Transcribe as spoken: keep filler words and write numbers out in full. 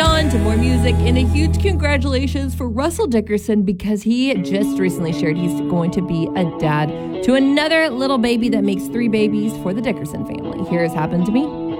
on to more music, and a huge congratulations for Russell Dickerson because he just recently shared he's going to be a dad to another little baby that makes three babies for the Dickerson family. Here's Happened to Me.